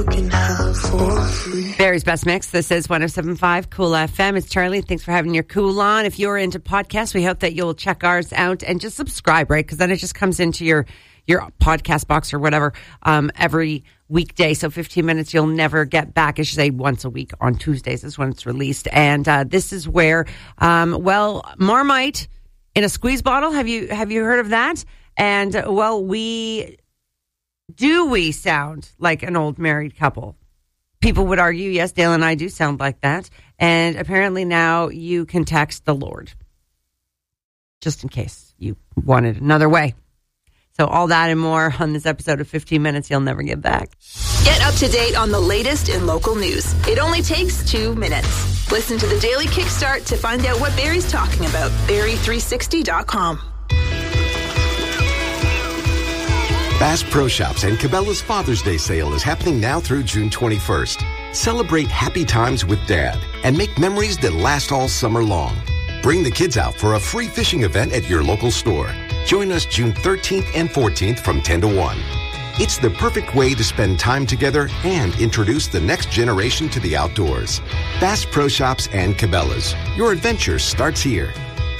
Barry's Best Mix. This is 107.5 Cool FM. It's Charlie. Thanks for having your cool on. If you're into podcasts, we hope that you'll check ours out and just subscribe, right? Because then it just comes into your podcast box or whatever every weekday. So 15 minutes you'll never get back. I should say once a week on Tuesdays is when it's released. And this is where, Marmite in a squeeze bottle. Have you heard of that? And we sound like an old married couple? People would argue, yes, Dale and I do sound like that. And apparently now you can text the Lord, just in case you wanted another way. So all that and more on this episode of 15 Minutes You'll Never Get Back. Get up to date on the latest in local news. It only takes 2 minutes. Listen to the Daily Kickstart to find out what Barry's talking about. Barry360.com. Bass Pro Shops and Cabela's Father's Day sale is happening now through June 21st. Celebrate happy times with Dad and make memories that last all summer long. Bring the kids out for a free fishing event at your local store. Join us June 13th and 14th from 10 to 1. It's the perfect way to spend time together and introduce the next generation to the outdoors. Bass Pro Shops and Cabela's. Your adventure starts here.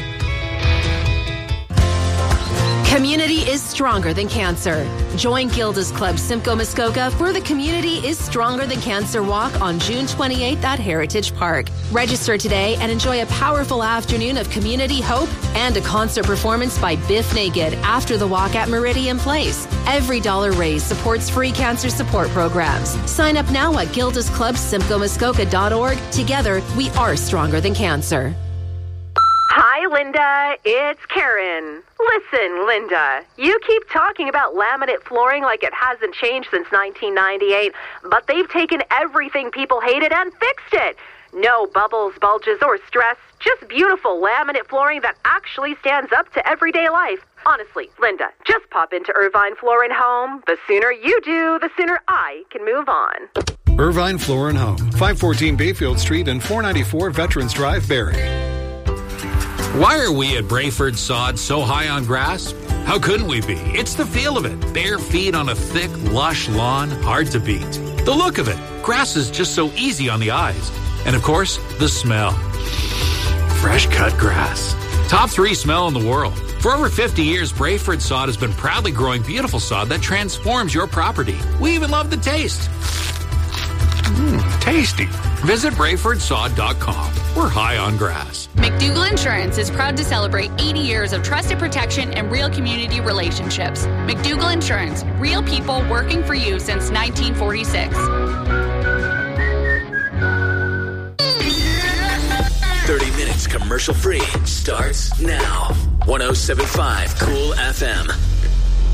Community is stronger than cancer. Join Gilda's Club Simcoe Muskoka for the Community is Stronger Than Cancer Walk on June 28th at Heritage Park. Register today and enjoy a powerful afternoon of community hope and a concert performance by Biff Naked after the walk at Meridian Place. Every dollar raised supports free cancer support programs. Sign up now at gildasclubsimcoemuskoka.org. Together, we are stronger than cancer. Hi, Linda. It's Karen. Listen, Linda, you keep talking about laminate flooring like it hasn't changed since 1998, but they've taken everything people hated and fixed it. No bubbles, bulges, or stress, just beautiful laminate flooring that actually stands up to everyday life. Honestly, Linda, just pop into Irvine Floor & Home. The sooner you do, the sooner I can move on. Irvine Floor & Home, 514 Bayfield Street and 494 Veterans Drive, Barrie. Why are we at Brayford Sod so high on grass? How couldn't we be? It's the feel of it. Bare feet on a thick, lush lawn, hard to beat. The look of it. Grass is just so easy on the eyes. And of course, the smell. Fresh cut grass. Top 3 smell in the world. For over 50 years, Brayford Sod has been proudly growing beautiful sod that transforms your property. We even love the taste. Tasty. Visit BrayfordSod.com. We're high on grass. McDougall Insurance is proud to celebrate 80 years of trusted protection and real community relationships. McDougall Insurance, real people working for you since 1946. 30 minutes commercial free starts now. 107.5 Cool FM.